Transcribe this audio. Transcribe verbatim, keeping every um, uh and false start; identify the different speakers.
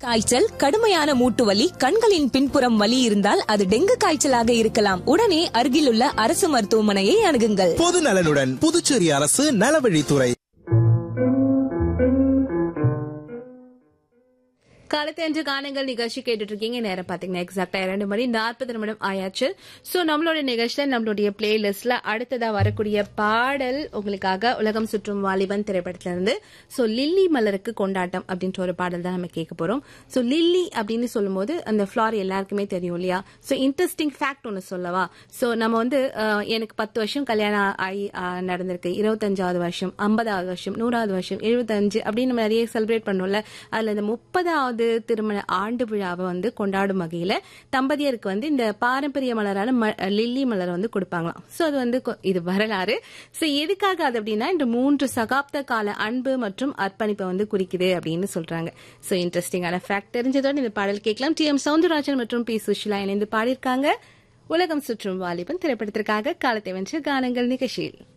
Speaker 1: காய்ச்சல், கடுமையான மூட்டு வலி, கண்களின் பின்புறம் வலி இருந்தால் அது டெங்கு காய்ச்சலாக இருக்கலாம். உடனே அருகிலுள்ள அரசு மருத்துவமனையை அணுகுங்கள்.
Speaker 2: பொது நலனுடன் புதுச்சேரி அரசு நலவழித்துறை.
Speaker 3: காலத்தன்று கானங்கள் நிகழ்ச்சி கேட்டுட்டு இருக்கீங்க. நேரம் பாத்தீங்கன்னா எக்ஸாக்டா இரண்டு மணி நாற்பது நிமிடம் ஆயாச்சு. சோ நம்மளோட நிகழ்ச்சியில நம்மளுடைய பிளேலிஸ்ட்ல அடுத்ததா வரக்கூடிய பாடல் உங்களுக்காக உலகம் சுற்றும் வாலிபன் திரைப்படத்துல இருந்து சோ லில்லி மலருக்கு கொண்டாட்டம் அப்படின்ற ஒரு பாடல் தான் நம்ம கேட்க போறோம். சோ லில்லி அப்படின்னு சொல்லும் போது அந்த ஃபிளார் எல்லாருக்குமே தெரியும் இல்லையா? சோ இன்ட்ரெஸ்டிங் ஃபேக்ட் ஒன்னு சொல்லவா? சோ நம்ம வந்து எனக்கு பத்து வருஷம் கல்யாணம் ஆகி நடந்திருக்கு. இருபத்தஞ்சாவது வருஷம், ஐம்பதாவது வருஷம், நூறாவது வருஷம், எழுபத்தஞ்சு அப்படின்னு நம்ம நிறைய செலிப்ரேட் பண்ணோம்ல. அதுல இந்த முப்பதாவது திருமண ஆண்டு விழாவை வந்து கொண்டாடும் வகையில தம்பதியருக்கு வந்து இந்த பாரம்பரிய மலரான லில்லி மலரை வந்து கொடுப்பாங்களாம். சோ அது வந்து இது வரலாறு. சோ எதுக்காக அது அப்படின்னா இந்த மூன்று சகாப்த கால அன்பு மற்றும் அர்ப்பணிப்பை வந்து குறிக்குது அப்படின்னு சொல்றாங்க. சோ இன்ட்ரெஸ்டிங்கான ஃபேக்ட் தெரிஞ்சதோட இந்த பாடல் கேட்கலாம். டி எம் சவுந்தரராஜன் மற்றும் பி சுஷிலா இணைந்து பாடியிருக்காங்க. உலகம் சுற்றும் வாலிபன் திரைப்படத்திற்காக காலத்தை வென்ற கானங்கள் நிகழ்ச்சியில்